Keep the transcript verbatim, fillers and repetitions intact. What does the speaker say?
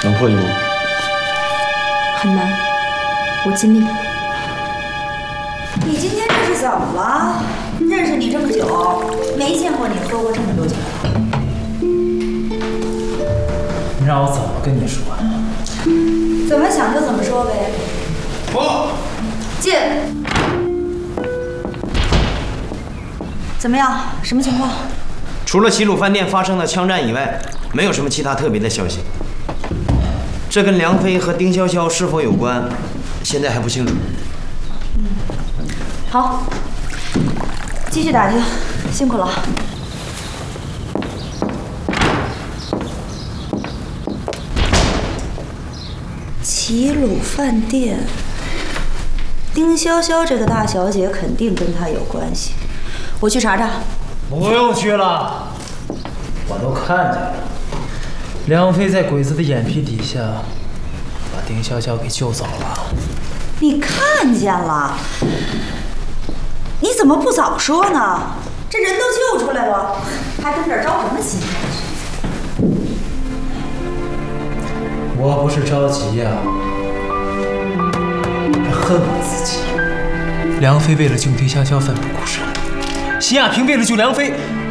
能破译吗？ 很难，我尽力。 你今天这是怎么了？认识你这么久，没见过你喝过这么多酒。 你让我怎么跟你说呀？ 怎么想就怎么说呗。 不， 进。怎么样？什么情况？ 除了齐鲁饭店发生的枪战以外，没有什么其他特别的消息。这跟梁飞和丁潇潇是否有关，现在还不清楚。 嗯，好，继续打听，辛苦了。齐鲁饭店，丁潇潇这个大小姐肯定跟她有关系，我去查查。 不用去了，我都看见了。梁飞在鬼子的眼皮底下，把丁潇潇给救走了。 你看见了？你怎么不早说呢？这人都救出来了，还跟这儿着什么急？ 我不是着急呀、啊，是恨我自己。梁飞为了救丁潇潇奋不顾身，辛亚平为了救梁飞